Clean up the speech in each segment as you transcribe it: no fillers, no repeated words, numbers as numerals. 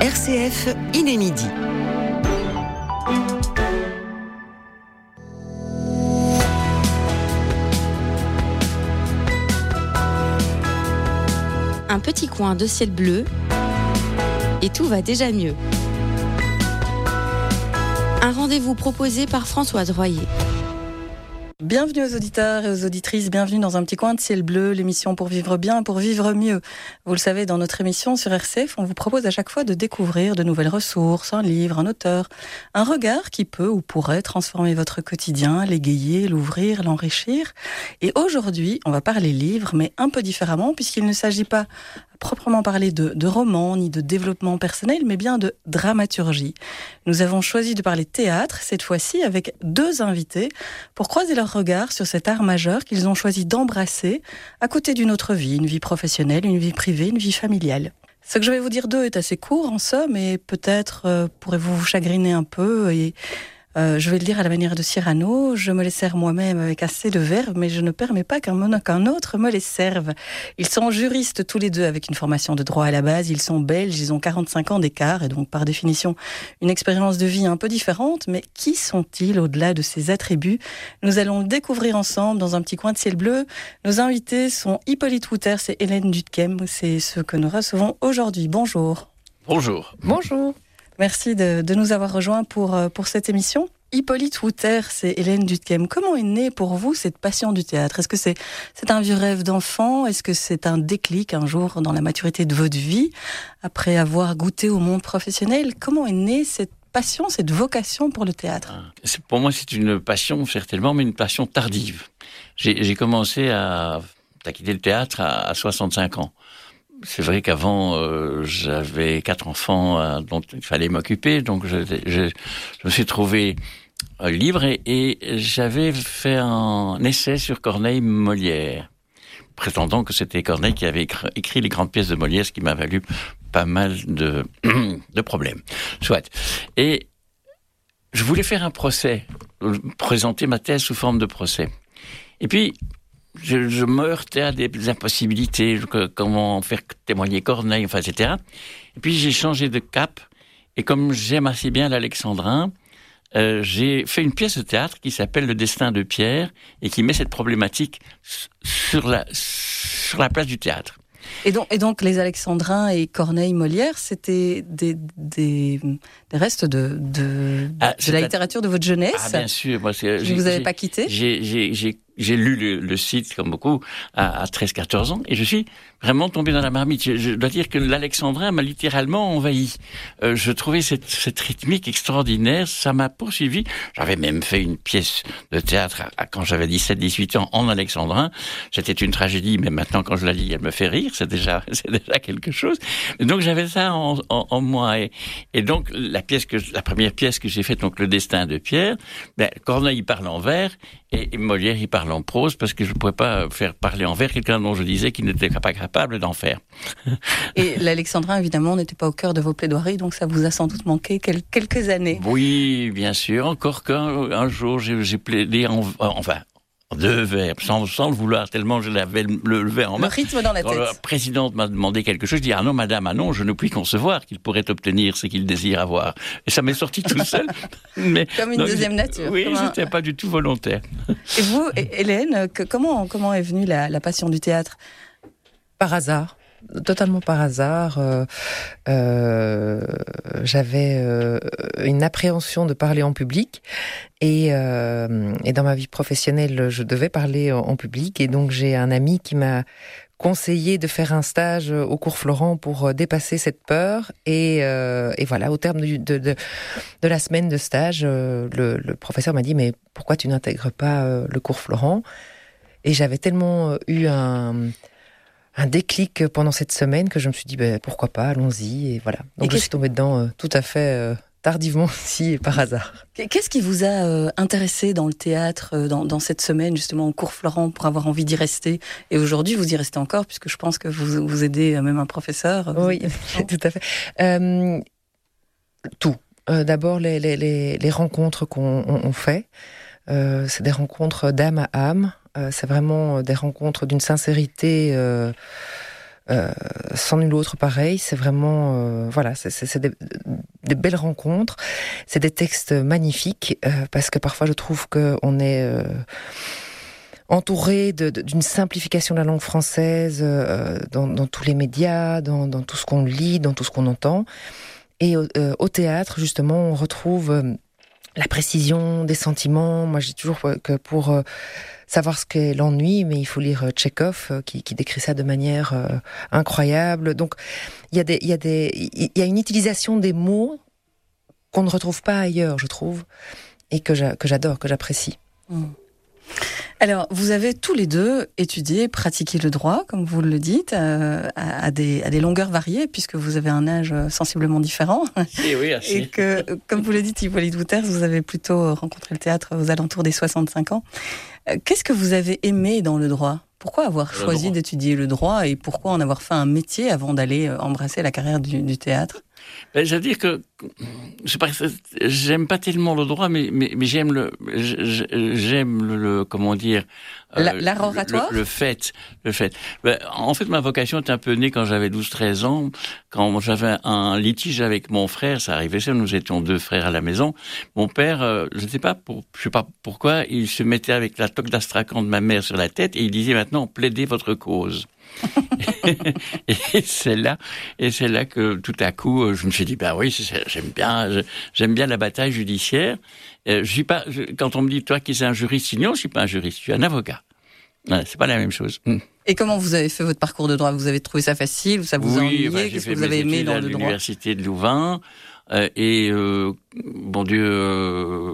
RCF, il est midi. Un petit coin de ciel bleu et tout va déjà mieux. Un rendez-vous proposé par Françoise Royer. Bienvenue aux auditeurs et aux auditrices, bienvenue dans un petit coin de ciel bleu, l'émission pour vivre bien, pour vivre mieux. Vous le savez, dans notre émission sur RCF, on vous propose à chaque fois de découvrir de nouvelles ressources, un livre, un auteur, un regard qui peut ou pourrait transformer votre quotidien, l'égayer, l'ouvrir, l'enrichir. Et aujourd'hui, on va parler livre, mais un peu différemment, puisqu'il ne s'agit pas proprement parler de romans, ni de développement personnel, mais bien de dramaturgie. Nous avons choisi de parler théâtre, cette fois-ci avec deux invités, pour croiser leur regard sur cet art majeur qu'ils ont choisi d'embrasser à côté d'une autre vie, une vie professionnelle, une vie privée, une vie familiale. Ce que je vais vous dire d'eux est assez court en somme, et peut-être pourrez-vous vous chagriner un peu, et je vais le dire à la manière de Cyrano, je me les sers moi-même avec assez de verve, mais je ne permets pas qu'un autre me les serve. Ils sont juristes tous les deux avec une formation de droit à la base, ils sont belges, ils ont 45 ans d'écart et donc par définition une expérience de vie un peu différente, mais qui sont-ils au-delà de ces attributs? Nous allons le découvrir ensemble dans un petit coin de ciel bleu. Nos invités sont Hippolyte Wouters et Hélène Dutkem, c'est ceux que nous recevons aujourd'hui. Bonjour. Bonjour. Bonjour. Merci de nous avoir rejoints pour cette émission. Hippolyte Wouters et Hélène Dutkem, comment est née pour vous cette passion du théâtre? Est-ce que c'est un vieux rêve d'enfant? Est-ce que c'est un déclic un jour dans la maturité de votre vie, après avoir goûté au monde professionnel? Comment est née cette passion, cette vocation pour le théâtre? Pour moi, c'est une passion, certainement, mais une passion tardive. J'ai commencé à quitter le théâtre à 65 ans. C'est vrai qu'avant, j'avais 4 enfants dont il fallait m'occuper, donc je me suis trouvé libre et j'avais fait un essai sur Corneille Molière, prétendant que c'était Corneille qui avait écrit les grandes pièces de Molière, ce qui m'a valu pas mal de problèmes. Soit. Et je voulais faire un procès, présenter ma thèse sous forme de procès. Et puis, je me heurtais à des impossibilités, comment faire témoigner Corneille, enfin, etc. Et puis j'ai changé de cap, et comme j'aime assez bien l'Alexandrin, j'ai fait une pièce de théâtre qui s'appelle Le Destin de Pierre, et qui met cette problématique sur la place du théâtre. Et donc les Alexandrins et Corneille Molière, c'était des restes de la littérature de votre jeunesse. Ah, bien sûr. Moi, je ne vous avais pas quitté. J'ai lu le site, comme beaucoup, à 13-14 ans, et je suis vraiment tombé dans la marmite. Je dois dire que l'Alexandrin m'a littéralement envahi. Je trouvais cette rythmique extraordinaire, ça m'a poursuivi. J'avais même fait une pièce de théâtre quand j'avais 17-18 ans en Alexandrin. C'était une tragédie, mais maintenant, quand je la lis, elle me fait rire. C'est déjà quelque chose. Et donc, j'avais ça en moi. Et donc, la première pièce que j'ai faite, donc Le Destin de Pierre, Corneille, il parle en vers, et Molière, il parle en prose, parce que je ne pouvais pas faire parler en vers quelqu'un dont je disais qu'il n'était pas capable d'en faire. Et l'Alexandrin, évidemment, n'était pas au cœur de vos plaidoiries, donc ça vous a sans doute manqué quelques années. Oui, bien sûr. Encore qu'un jour, j'ai plaidé en 2 vers, sans le vouloir, tellement je l'avais le vers en main. Le rythme dans la tête. Quand la présidente m'a demandé quelque chose, je dis « Ah non, madame, ah non, je ne puis concevoir qu'il pourrait obtenir ce qu'il désire avoir. » Et ça m'est sorti tout seul. Mais, comme une deuxième nature. Oui, c'était pas du tout volontaire. Et vous, Hélène, comment est venue la passion du théâtre? Par hasard. Totalement par hasard. J'avais une appréhension de parler en public et dans ma vie professionnelle, je devais parler en public, et donc j'ai un ami qui m'a conseillé de faire un stage au cours Florent pour dépasser cette peur, et voilà, au terme de la semaine de stage, le professeur m'a dit « Mais pourquoi tu n'intègres pas le cours Florent ?» Et j'avais tellement eu un déclic pendant cette semaine que je me suis dit pourquoi pas, allons-y, et voilà. Donc je suis tombée dedans tout à fait tardivement aussi et par hasard. Qu'est-ce qui vous a intéressé dans le théâtre, dans cette semaine justement au cours Florent, pour avoir envie d'y rester? Et aujourd'hui vous y restez encore, puisque je pense que vous aidez même un professeur. Oui, tout à fait. Tout. D'abord les rencontres qu'on fait. C'est des rencontres d'âme à âme. C'est vraiment des rencontres d'une sincérité sans nul autre pareil. C'est vraiment, c'est des belles rencontres. C'est des textes magnifiques, parce que parfois je trouve qu'on est entouré d'une simplification de la langue française dans tous les médias, dans tout ce qu'on lit, dans tout ce qu'on entend. Et au théâtre, justement, on retrouve la précision des sentiments. Moi, je dis toujours que pour savoir ce qu'est l'ennui, mais il faut lire Tchekhov, qui décrit ça de manière incroyable. Donc, il y a une utilisation des mots qu'on ne retrouve pas ailleurs, je trouve, et que j'adore, que j'apprécie. Alors, vous avez tous les deux étudié, pratiqué le droit, comme vous le dites, à des longueurs variées, puisque vous avez un âge sensiblement différent. Et oui, assez. Et que, comme vous le dites, Hippolyte Wouters, vous avez plutôt rencontré le théâtre aux alentours des 65 ans. Qu'est-ce que vous avez aimé dans le droit ? Pourquoi avoir choisi d'étudier le droit et pourquoi en avoir fait un métier avant d'aller embrasser la carrière du théâtre ? Je veux dire que j'aime pas tellement le droit, mais j'aime le comment dire, l'art oratoire, le fait. En fait, ma vocation est un peu née quand j'avais 12-13 ans, quand j'avais un litige avec mon frère. Ça arrivait, nous étions 2 frères à la maison. Mon père, je sais pas pourquoi, il se mettait avec la toque d'astracan de ma mère sur la tête et il disait maintenant plaidez votre cause. et c'est là que tout à coup je me suis dit oui, j'aime bien la bataille judiciaire. Quand on me dit toi qui es un juriste, non, je suis pas un juriste, je suis un avocat. C'est pas la même chose. Et comment vous avez fait votre parcours de droit ? Vous avez trouvé ça facile ou ça vous a ennuyé ? Qu'est-ce que vous avez aimé dans le droit ? J'ai fait l'université de Louvain bon Dieu.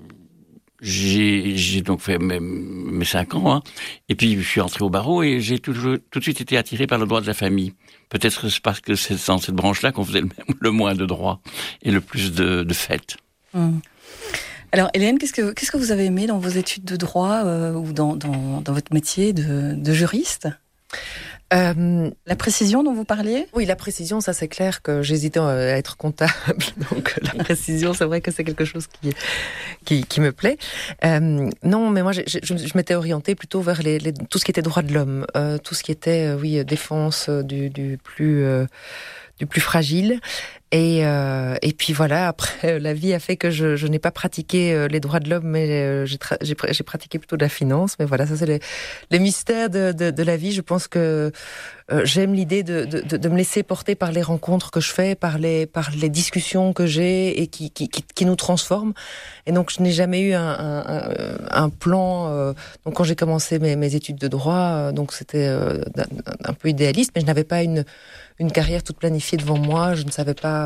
J'ai donc fait mes 5 ans, et puis je suis entré au barreau et j'ai tout de suite été attiré par le droit de la famille. Peut-être c'est parce que c'est dans cette branche-là qu'on faisait le moins de droits et le plus de faits. Alors Hélène, qu'est-ce que vous avez aimé dans vos études de droit ou dans votre métier de juriste ? La précision dont vous parliez ? Oui, la précision, ça c'est clair que j'hésitais à être comptable, donc la précision, c'est vrai que c'est quelque chose qui me plaît. Non, mais moi je m'étais orientée plutôt vers tout ce qui était droit de l'homme, tout ce qui était défense du plus fragile. Et puis voilà, après la vie a fait que je n'ai pas pratiqué les droits de l'homme, mais j'ai pratiqué plutôt de la finance. Mais voilà, ça c'est les mystères de la vie. Je pense que j'aime l'idée de me laisser porter par les rencontres que je fais, par les discussions que j'ai et qui nous transforment. Et donc je n'ai jamais eu un plan. Donc quand j'ai commencé mes études de droit, donc c'était un peu idéaliste, mais je n'avais pas une carrière toute planifiée devant moi. Je ne savais pas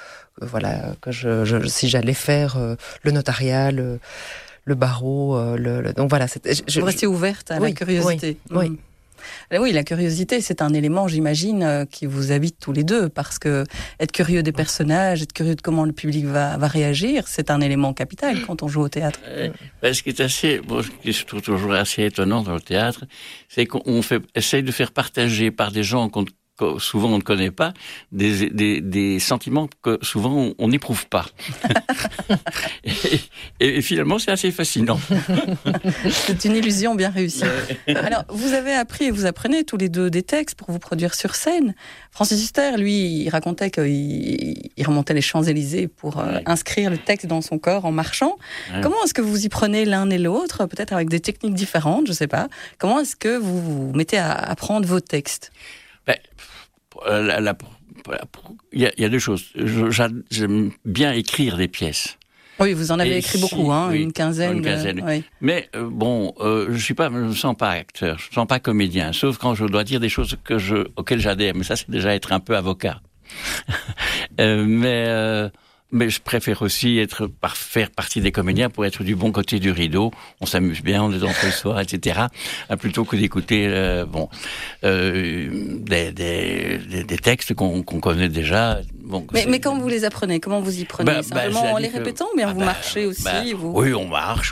que si j'allais faire le notariat, le barreau, donc voilà. Vous restez ouverte à la curiosité. Oui. Oui, la curiosité, c'est un élément, j'imagine, qui vous habite tous les deux, parce que être curieux des personnages, être curieux de comment le public va réagir, c'est un élément capital quand on joue au théâtre. Ce qui est ce que je trouve toujours assez étonnant dans le théâtre, c'est qu'on essaye de faire partager par des gens que souvent on ne connaît pas, des sentiments que souvent on n'éprouve pas. et finalement, c'est assez fascinant. C'est une illusion bien réussie. Alors, vous avez appris et vous apprenez tous les deux des textes pour vous produire sur scène. Francis Huster, lui, il racontait qu'il remontait les Champs-Élysées pour inscrire le texte dans son corps en marchant. Ouais. Comment est-ce que vous y prenez l'un et l'autre, peut-être avec des techniques différentes, je ne sais pas. Comment est-ce que vous vous mettez à apprendre vos textes ? Il y a 2 choses. J'aime bien écrire des pièces. Oui, vous en avez écrit beaucoup, une quinzaine. Oui. Mais je me sens pas acteur, je me sens pas comédien, sauf quand je dois dire des choses auxquelles j'adhère. Mais ça, c'est déjà être un peu avocat. Mais je préfère aussi faire partie des comédiens pour être du bon côté du rideau. On s'amuse bien, on est entre le soir, etc. Plutôt que d'écouter des textes qu'on connaît déjà. Bon, mais quand vous les apprenez, comment vous y prenez ? Simplement en les répétant, ou bien vous marchez aussi Oui, on marche,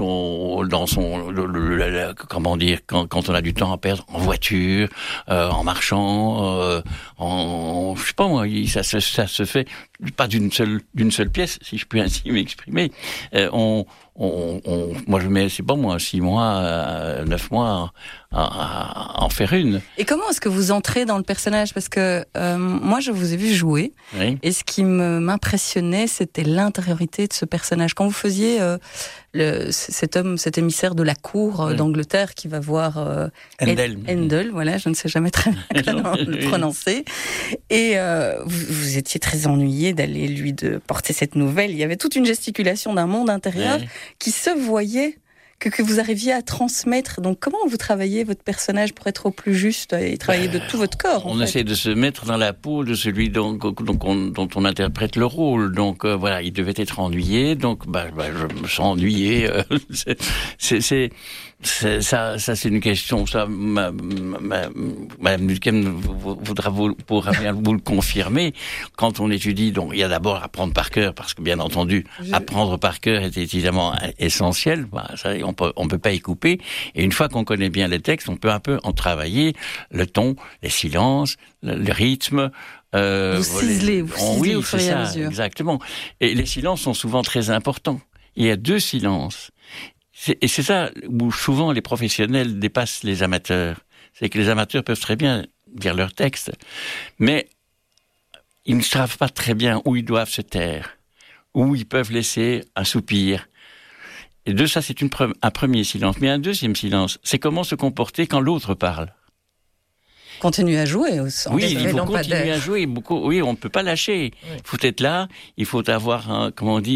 comment dire, quand on a du temps à perdre, en voiture, en marchant, je sais pas moi, ça se fait pas d'une seule pièce, si je puis ainsi m'exprimer. On moi je mets, c'est pas moi, 6 mois, 9 mois à en faire une. Et comment est-ce que vous entrez dans le personnage? Parce que moi, je vous ai vu jouer, oui. Et ce qui m'impressionnait, c'était l'intériorité de ce personnage. Quand vous faisiez cet homme, cet émissaire de la cour d'Angleterre qui va voir Handel, voilà, je ne sais jamais très bien comment le prononcer. Et vous étiez très ennuyé d'aller de porter cette nouvelle. Il y avait toute une gesticulation d'un monde intérieur qui se voyait, que vous arriviez à transmettre. Donc, comment vous travaillez votre personnage pour être au plus juste et travailler de tout votre corps? On essaie de se mettre dans la peau de celui dont on interprète le rôle. Donc, voilà, il devait être ennuyé. Donc, je me sens ennuyé. Ça, c'est une question. Ça, Madame Duquesne pourra bien vous le confirmer. Quand on étudie, donc, il y a d'abord apprendre par cœur, parce que bien entendu, apprendre par cœur est évidemment essentiel. Ça, on peut pas y couper. Et une fois qu'on connaît bien les textes, on peut un peu en travailler le ton, les silences, le rythme. Vous ciselez au fur et à mesure. Exactement. Et les silences sont souvent très importants. Il y a 2 silences. Et c'est ça où souvent les professionnels dépassent les amateurs. C'est que les amateurs peuvent très bien dire leur texte, mais ils ne savent pas très bien où ils doivent se taire, où ils peuvent laisser un soupir. Et ça, c'est un premier silence. Mais un deuxième silence, c'est comment se comporter quand l'autre parle. Continuer à jouer. Oui, il faut continuer à jouer. Oui, on ne peut pas lâcher. Il faut être là. Il faut avoir,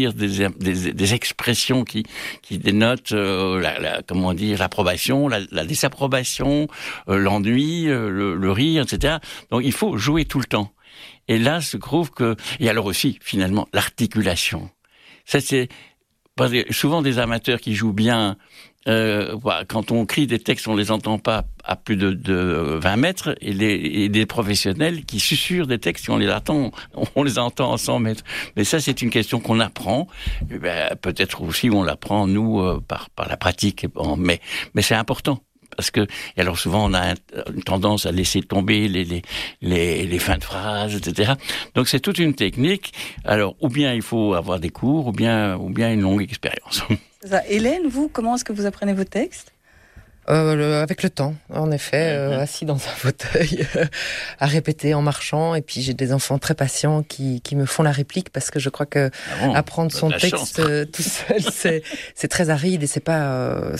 des expressions qui dénotent, l'approbation, la désapprobation, l'ennui, le rire, etc. Donc, il faut jouer tout le temps. Et là, se trouve que, et alors aussi, finalement, l'articulation. Ça, c'est souvent des amateurs qui jouent bien. Quand on crie des textes, on les entend pas à plus de 20 mètres, et des professionnels qui susurrent des textes, on les entend à 100 mètres. Mais ça, c'est une question qu'on apprend. Peut-être aussi on l'apprend, nous, par la pratique. Mais c'est important. Parce que, et alors souvent, on a une tendance à laisser tomber les fins de phrases, etc. Donc, c'est toute une technique. Alors, ou bien il faut avoir des cours, ou bien une longue expérience. C'est ça. Hélène, vous, comment est-ce que vous apprenez vos textes? Avec le temps, en effet, assis dans un fauteuil, à répéter en marchant. Et puis j'ai des enfants très patients qui me font la réplique, parce que je crois que apprendre son texte tout seul, c'est très aride et c'est pas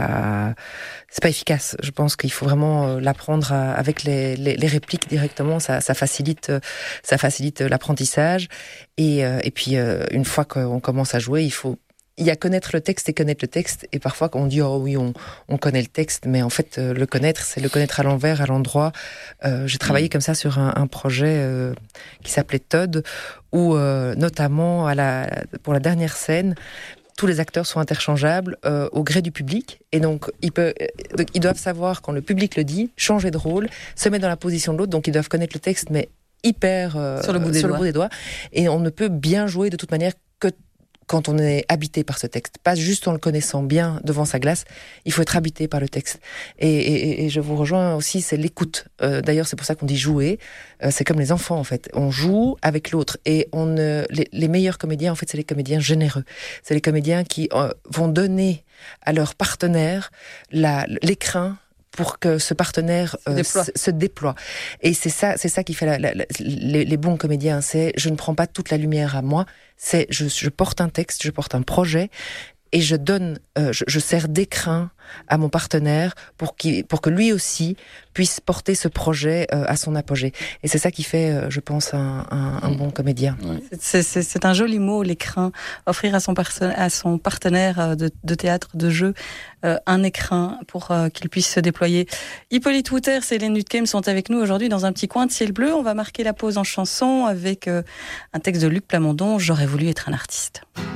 efficace. Je pense qu'il faut vraiment l'apprendre avec les répliques directement. Ça facilite l'apprentissage. Et puis une fois qu'on commence à jouer, il y a connaître le texte et connaître le texte. Et parfois, quand on dit, oh oui, on connaît le texte, mais en fait, le connaître, c'est le connaître à l'envers, à l'endroit. J'ai travaillé comme ça sur un projet qui s'appelait Todd, où notamment pour la dernière scène, tous les acteurs sont interchangeables au gré du public. Et donc, ils doivent savoir, quand le public le dit, changer de rôle, se mettre dans la position de l'autre. Donc, ils doivent connaître le texte, mais hyper sur le bout des doigts. Et on ne peut bien jouer de toute manière que quand on est habité par ce texte, pas juste en le connaissant bien devant sa glace, il faut être habité par le texte. Et je vous rejoins aussi, c'est l'écoute. D'ailleurs, c'est pour ça qu'on dit jouer. C'est comme les enfants, en fait. On joue avec l'autre. Et les meilleurs comédiens, en fait, c'est les comédiens généreux. C'est les comédiens qui vont donner à leur partenaire l'écrin pour que ce partenaire se déploie. Et c'est ça qui fait les bons comédiens. C'est, je ne prends pas toute la lumière à moi. C'est, je porte un texte, je porte un projet, et je donne, je sers d'écrin à mon partenaire pour que lui aussi puisse porter ce projet à son apogée. Et c'est ça qui fait, je pense, un bon comédien. C'est un joli mot, l'écrin. Offrir à son partenaire de théâtre, de jeu, un écrin pour qu'il puisse se déployer. Hippolyte Wouters et Hélène Duquesne sont avec nous aujourd'hui dans un petit coin de ciel bleu. On va marquer la pause en chanson avec un texte de Luc Plamondon, J'aurais voulu être un artiste.